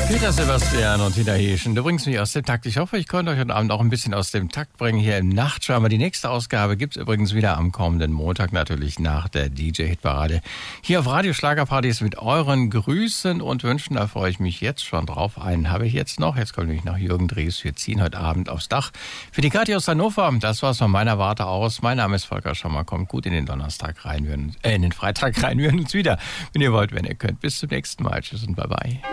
Peter Sebastian und Tina Heeschen. Du bringst mich aus dem Takt. Ich hoffe, ich konnte euch heute Abend auch ein bisschen aus dem Takt bringen hier im Nachtschwärmer. Die nächste Ausgabe gibt es übrigens wieder am kommenden Montag, natürlich nach der DJ-Hitparade. Hier auf Radio Schlagerpartys mit euren Grüßen und Wünschen. Da freue ich mich jetzt schon drauf. Einen habe ich jetzt noch. Jetzt kommt nämlich noch Jürgen Drees. Wir ziehen heute Abend aufs Dach. Für die Kathi aus Hannover, das war's von meiner Warte aus. Mein Name ist Volker Schommer. Kommt gut in den Donnerstag rein. In den Freitag rein. Wir hören uns wieder, wenn ihr wollt, wenn ihr könnt. Bis zum nächsten Mal. Tschüss und bye bye.